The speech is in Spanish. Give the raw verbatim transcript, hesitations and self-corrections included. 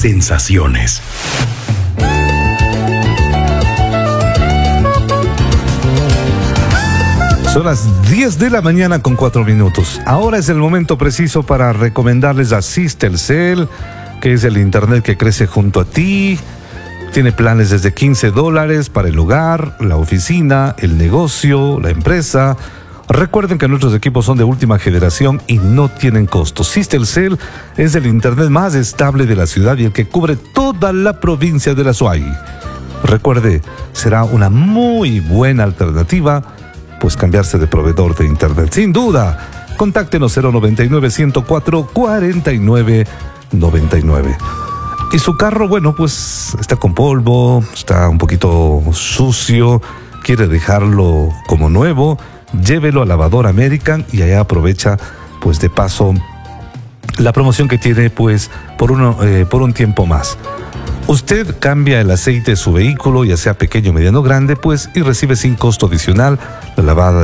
sensaciones. Son las diez de la mañana con cuatro minutos. Ahora es el momento preciso para recomendarles a Sistelcel, que es el internet que crece junto a ti. Tiene planes desde quince dólares para el hogar, la oficina, el negocio, la empresa. Recuerden que nuestros equipos son de última generación y no tienen costo. Sistelcel es el internet más estable de la ciudad y el que cubre toda la provincia de la Azuay. Recuerde, será una muy buena alternativa pues cambiarse de proveedor de internet. Sin duda, contáctenos cero noventa y nueve, ciento cuatro, cuarenta y nueve noventa y nueve. Y su carro, bueno, pues está con polvo, está un poquito sucio, quiere dejarlo como nuevo, llévelo a Lavadora American y allá aprovecha pues de paso la promoción que tiene pues por, uno, eh, por un tiempo más. Usted cambia el aceite de su vehículo, ya sea pequeño, mediano o grande, pues y recibe sin costo adicional la lavada